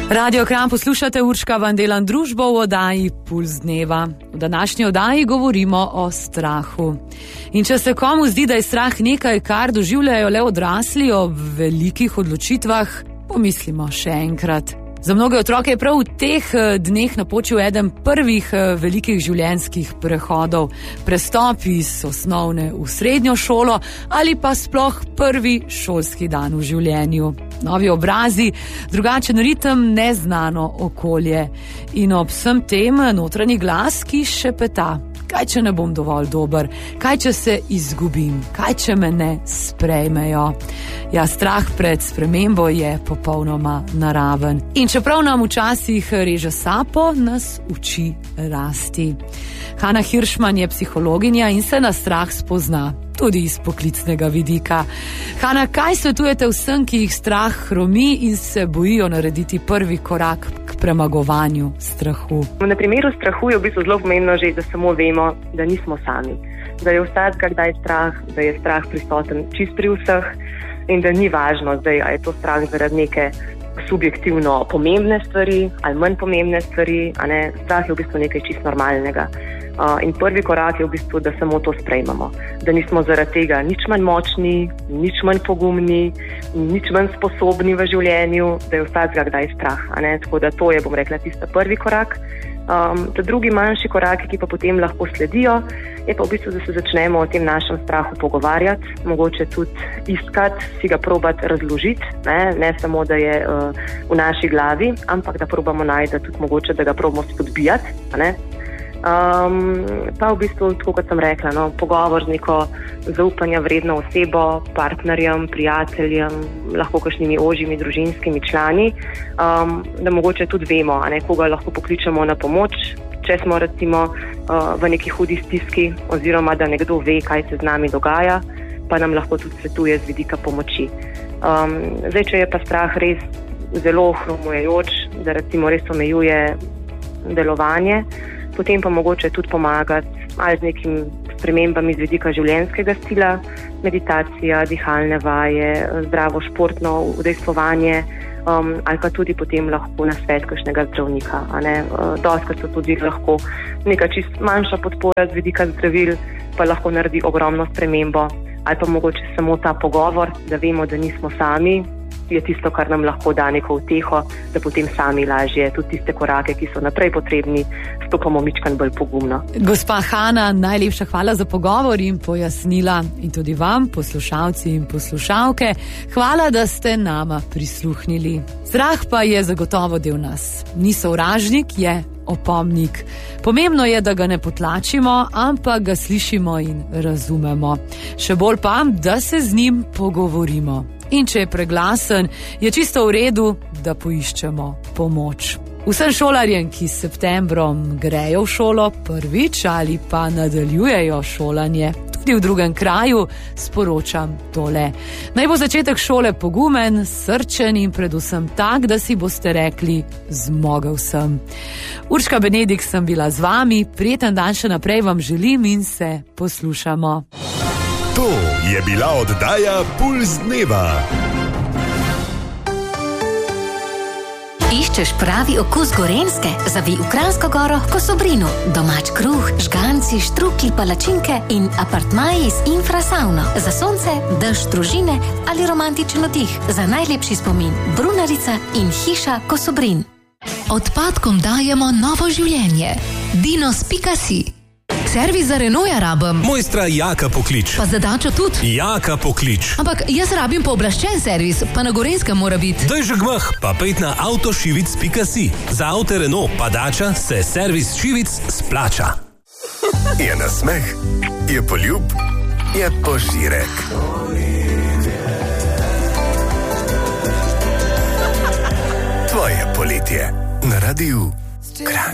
Radio Kranj poslušate, Urška vam delam družbo v oddaji Puls dneva. V današnji oddaji govorimo o strahu. In če se komu zdi, da je strah nekaj, kar doživljajo le odrasli ob velikih odločitvah, pomislimo še enkrat. Za mnoge otroke je prav v teh dneh napočil eden prvih velikih življenjskih prehodov. Prestop iz osnovne v srednjo šolo ali pa sploh prvi šolski dan v življenju. Novi obrazi, drugačen ritem, neznano okolje. In ob vsem tem notranji glas, ki šepeta. Kaj, če ne bom dovolj dober? Kaj, če se izgubim? Kaj, če me ne sprejmejo? Ja, strah pred spremembo je popolnoma naraven. In čeprav nam včasih reže sapo, nas uči rasti. Hanna Hiršman je psihologinja in se na strah spozna, tudi iz poklicnega vidika. Hanna, kaj svetujete vsem, ki jih strah hromi in se bojijo narediti prvi korak k premagovanju strahu? Na primeru strahu je v bistvu zelo pomembno že, da samo vemo, da nismo sami. Da je vsakega kdaj strah, da je strah prisoten čist pri vseh in da ni važno zdaj, a je to strah zaradi neke subjektivno pomembne stvari ali manj pomembne stvari, a ne, strah je v bistvu nekaj čist normalnega. In prvi korak je v bistvu, da samo to sprejmemo. Da nismo zaradi tega nič manj močni, nič manj pogumni, nič manj sposobni v življenju, da je vsakega kdaj strah. A ne? Tako da to je, bom rekla, tista prvi korak. Ta drugi manjši koraki, ki pa potem lahko sledijo, je pa v bistvu, da se začnemo o tem našem strahu pogovarjati, mogoče tudi iskati, si ga probati razložiti, ne samo, da je v naši glavi, ampak da probamo najti tudi mogoče, da ga probamo spodbijati, a ne? Pa v bistvu, tako kot sem rekla, pogovor z neko zaupanja vredno osebo, partnerjem, prijateljem, lahko kakšnimi ožjimi družinskimi člani, da mogoče tudi vemo, a ne, koga lahko pokličemo na pomoč, če smo recimo v neki hudi stiski, oziroma da nekdo ve, kaj se z nami dogaja, pa nam lahko tudi svetuje z vidika pomoči. Zdaj, če je pa strah res zelo hromujoč, da recimo res omejuje delovanje, potem pa mogoče tudi pomagati ali z nekim spremembami z vidika življenjskega stila, meditacija, dihalne vaje, zdravo športno udejstvovanje, ali pa tudi potem lahko nasvet kakšnega zdravnika. Dostikrat so tudi lahko neka čist manjša podpora z vidika zdravil, pa lahko naredi ogromno spremembo, ali pa mogoče samo ta pogovor, da vemo, da nismo sami, je tisto, kar nam lahko da neko uteho, da potem sami lažje tudi tiste korake, ki so naprej potrebni, stopamo mičkan bolj pogumno. Gospa Hanna, najlepša hvala za pogovor in pojasnila. In tudi vam, poslušalci in poslušalke, hvala, da ste nama prisluhnili. Strah pa je zagotovo del nas. Ni sovražnik, je opomnik. Pomembno je, da ga ne potlačimo, ampak ga slišimo in razumemo. Še bolj pa, da se z njim pogovorimo. In če je preglasen, je čisto v redu, da poiščemo pomoč. Vsem šolarjem, ki s septembrom grejo v šolo prvič ali pa nadaljujejo šolanje tudi v drugem kraju, sporočam tole. Naj bo začetek šole pogumen, srčen in predvsem tak, da si boste rekli, zmogel sem. Urška Benedik sem bila z vami, prijeten dan še naprej vam želim in se poslušamo. To je bila oddaja Puls dneva. Iščeš pravi okus Gorenjske? Zavij v Kranjsko Goro k Kosobrinu. Domač kruh, žganci, štruklji, palačinke in apartmaji z infrasavno. Za sonce, dež, družine ali romantičen oddih. Za najlepši spomin Brunarica in hiša Kosobrin. Odpadkom dajemo novo življenje. Dinos.si. Servis za Renaulta rabim. Mojstra Jaka poklič. Pa za Dačo tudi. Jaka poklič. Ampak jaz rabim pooblaščen servis, pa na Gorenjskem mora biti. Daj že gmah, pa pejt na avtošivic.si. Za avte Renault pa Dača se servis Šivic splača. Je nasmeh, je poljub, je požirek. Tvoje poletje na Radiu Kranj.